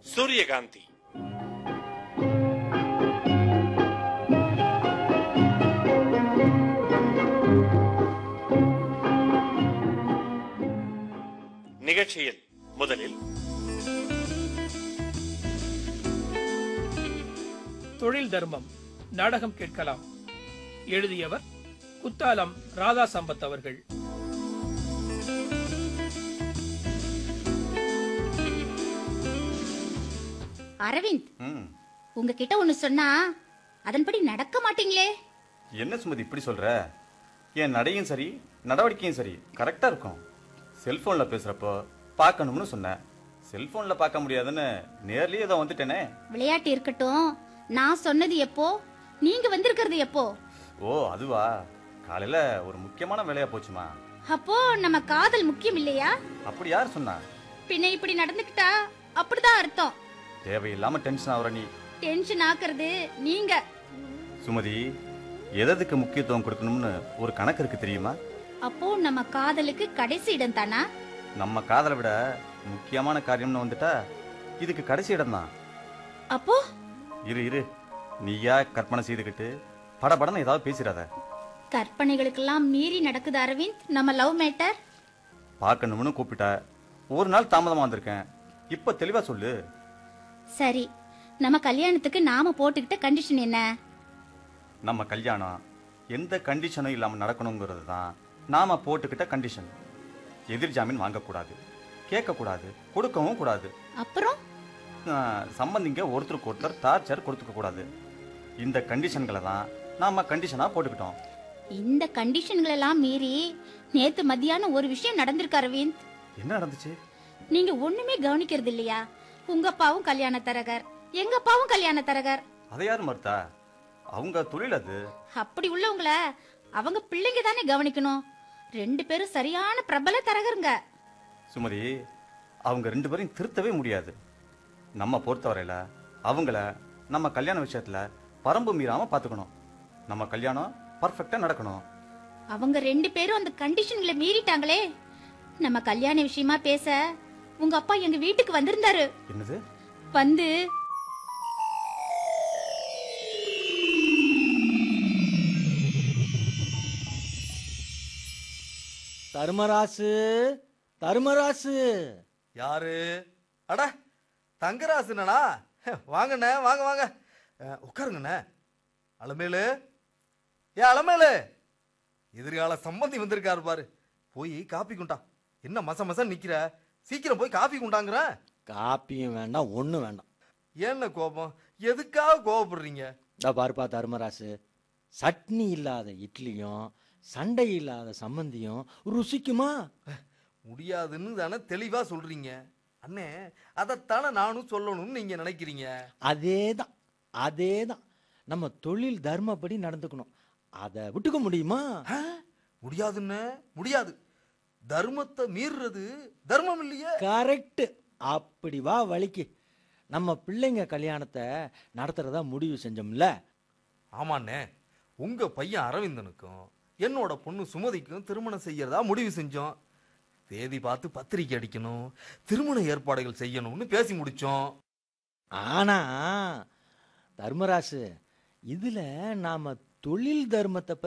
சூரியகாந்தி. நிகழ்ச்சியில் முதலில் தொழில் தர்மம் நாடகம் கேட்கலாம். எழுதியவர் குத்தாலம் ராதா சம்பத் அவர்கள். அரவிந்த், உங்ககிட்ட ஒண்ணு சொன்னா அதன்படி நடக்க மாட்டீங்களே. என்ன சுமதி இப்படி சொல்ற? என் நடையும் சரி நடவடிக்கையும் சரி கரெக்டா இருக்கும். செல்போன்ல பேசுறப்போ பார்க்கணும்னு சொன்னேன். செல்போன்ல பார்க்க முடியாதுன்னு நேர்லயே ஏதோ வந்துட்டேனே. விளையாட்டு இருக்கட்டும், நான் சொன்னது எப்போ, நீங்க வந்திருக்கிறது எப்போ? ஓ அதுவா, காலையில ஒரு முக்கியமான வேலையா போச்சுமா. அப்போ நம்ம காதல் முக்கியம் இல்லையா? அப்படி யார் சொன்னா? பின்ன இப்படி நடந்துக்கிட்டா அப்படிதான் அர்த்தம். தேவையில்லாம டென்ஷன் ஆகுற நீ. டென்ஷன் ஆக்குறது நீங்க. சுமதி, எதுக்கு முக்கியத்துவம் கொடுக்கணும்னு ஒரு கணக்கு இருக்கு தெரியுமா? அப்போ நம்ம காதலுக்கு கடைசி இடம் தானா? நம்ம காதலை விட முக்கியமான காரியம்னு வந்துட்டா இதுக்கு கடைசி இடம் தான். அப்போ இரு நீயா கற்பனை செய்துகிட்டு படபடன்னு ஏதாவது பேசிடாத. கற்பனைகளுக்கெல்லாம் மீறி நடக்குது அரவிந்த் நம்ம லவ் மேட்டர். பார்க்கணும்னு கூப்பிட்ட, ஒரு நாள் தாமதமா வந்திருக்கேன். இப்ப தெளிவா சொல்லு. சரி, நம்ம கல்யாணத்துக்கு நாம போட்டுக்கிட்ட கண்டிஷன் என்ன? நம்ம கல்யாணம் எந்த கண்டிஷனும் இல்லாம நடக்கணுங்கிறது தான் நாம போட்டுக்கிட்ட கண்டிஷன். எதிர் ஜாமீன் வாங்கக்கூடாது, கேட்கக்கூடாது, கொடுக்கவும் கூடாது. அப்புறம் சம்பந்திங்க ஒருத்தருக்கு ஒருத்தர் டார்ச்சர் கொடுத்துக்க கூடாது. இந்த கண்டிஷன்களை தான் நாம கண்டிஷனா போட்டுக்கிட்டோம். இந்த கண்டிஷன்கள் எல்லாம் மீறி நேத்து மத்தியானம் ஒரு விஷயம் நடந்திருக்கு அரவிந்த். என்ன நடந்துச்சு? நீங்க ஒண்ணுமே கவனிக்கிறது இல்லையா? உங்க அப்பாவும் கல்யாண தரகர், எங்க அப்பாவும் கல்யாண தரகர். அதை யார் மறுத்தா? அவங்க தொழில் அது. அப்படி உள்ளவங்கள அவங்க பிள்ளைங்க தானே கவனிக்கணும். ரெண்டு பேரும் சரியான பிரபல தரகருங்க. சுமதி, அவங்க ரெண்டு பேரையும் திருத்தவே முடியாது. நம்ம பொறுத்தவரையில அவங்கள நம்ம கல்யாண விஷயத்துல பரம்பு மீறாம பாத்துக்கணும். நம்ம கல்யாணம் பர்ஃபெக்ட்டா நடக்கணும். அவங்க ரெண்டு பேரும் அந்த கண்டிஷன்களை மீறிட்டாங்களே. நம்ம கல்யாண விஷயமா பேச உங்க அப்பா எங்க வீட்டுக்கு வந்திருந்தாரு. என்னது? வந்து தர்மராசு, தர்மராசு. யாரு? அட தங்கராசுனா? வாங்கண்ணே, வாங்க வாங்க, உட்காருங்கண்ணே. அலமேலு, அலமேலு, எதிர்கால சம்பந்தி வந்திருக்காரு பாரு. போய் காப்பி குண்டா. என்ன மச மச நிக்கிற? சீக்கிரம் போய் காப்பி குண்டாங்கிற. காப்பியும் வேண்டாம், ஒண்ணும் வேண்டாம். என்ன கோபம்? எதுக்காக கோபப்படுறீங்க? பாருப்பா தர்மராசு, சட்னி இல்லாத இட்லியும் சண்டை இல்லாத சம்பந்தியும் ருசிக்குமா? முடியாதுன்னு தானே தெளிவா சொல்றீங்க. அண்ணே, அதைத்தானே நானும் சொல்லணும்னு நீங்க நினைக்கிறீங்க. அதேதான் நம்ம தொழில் தர்மப்படி நடந்துக்கணும். அதை விட்டுக்க முடியுமா? முடியாதுன்னு முடியாது. தர்மத்தை மீறுறது தர்மம் இல்லையே. கரெக்ட். அப்படி வா வலிக்கு. நம்ம பிள்ளைங்க கல்யாணத்தை நடத்துறதா முடிவு செஞ்சோம்ல. ஆமாண்ணே, உங்க பையன் அரவிந்தனுக்கும் என்னோட பொண்ணு சுமதிக்கும் திருமணம் செய்யறதா முடிவு செஞ்சோம். தேதி பார்த்து பத்திரிக்கை அடிக்கணும், திருமண ஏற்பாடுகள் செய்யணும்னு பேசி முடிச்சோம். ஆனா தர்மராசு, இதுல நாம தொழில் தர்மத்தை